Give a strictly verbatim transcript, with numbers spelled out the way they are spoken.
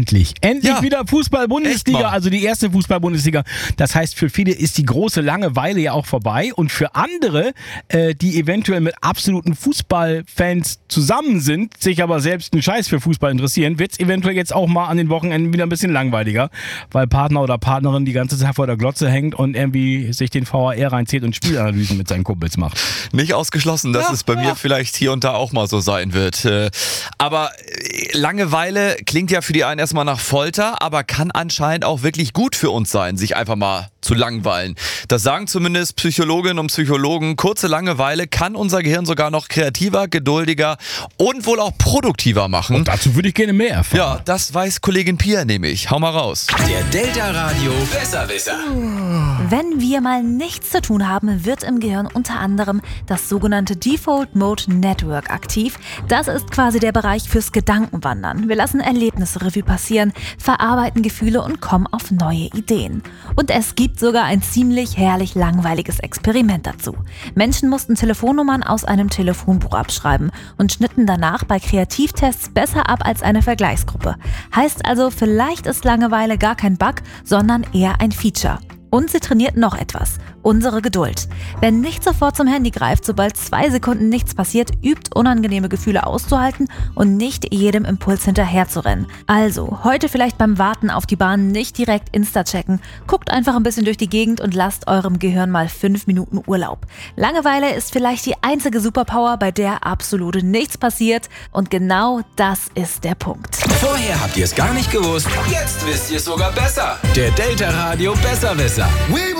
Endlich. Endlich Ja. wieder Fußball-Bundesliga, Echt mal. also die erste Fußball-Bundesliga. Das heißt, für viele ist die große Langeweile ja auch vorbei und für andere, äh, die eventuell mit absoluten Fußballfans zusammen sind, sich aber selbst einen Scheiß für Fußball interessieren, wird es eventuell jetzt auch mal an den Wochenenden wieder ein bisschen langweiliger, weil Partner oder Partnerin die ganze Zeit vor der Glotze hängt und irgendwie sich den V H R reinzieht und Spielanalysen mit seinen Kumpels macht. Nicht ausgeschlossen, dass Ja, es bei ja. mir vielleicht hier und da auch mal so sein wird. Äh, Aber äh, Langeweile klingt ja für die einen erstmal nach Folter, aber kann anscheinend auch wirklich gut für uns sein, sich einfach mal zu langweilen. Das sagen zumindest Psychologinnen und Psychologen. Kurze Langeweile kann unser Gehirn sogar noch kreativer, geduldiger und wohl auch produktiver machen. Und dazu würde ich gerne mehr erfahren. Ja, das weiß Kollegin Pia nämlich. Hau mal raus. Der Delta Radio Besserwisser. Wenn wir mal nichts zu tun haben, wird im Gehirn unter anderem das sogenannte Default Mode Network aktiv. Das ist quasi der Bereich fürs Gedankenwandern. Wir lassen Erlebnisse Revue passieren, verarbeiten Gefühle und kommen auf neue Ideen. Und es gibt sogar ein ziemlich herrlich langweiliges Experiment dazu. Menschen mussten Telefonnummern aus einem Telefonbuch abschreiben und schnitten danach bei Kreativtests besser ab als eine Vergleichsgruppe. Heißt also, vielleicht ist Langeweile gar kein Bug, sondern eher ein Feature. Und sie trainiert noch etwas: unsere Geduld. Wer nicht sofort zum Handy greift, sobald zwei Sekunden nichts passiert, übt unangenehme Gefühle auszuhalten und nicht jedem Impuls hinterherzurennen. Also, heute vielleicht beim Warten auf die Bahn nicht direkt Insta checken. Guckt einfach ein bisschen durch die Gegend und lasst eurem Gehirn mal fünf Minuten Urlaub. Langeweile ist vielleicht die einzige Superpower, bei der absolut nichts passiert. Und genau das ist der Punkt. Vorher habt ihr es gar nicht gewusst. Jetzt wisst ihr es sogar besser. Der Delta Radio Besserwisser.